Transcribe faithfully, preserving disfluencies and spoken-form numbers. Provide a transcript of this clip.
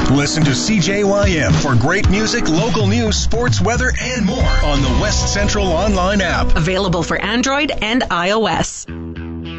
Listen to C J Y M for great music, local news, sports, weather, and more on the West Central Online app. Available for Android and iOS.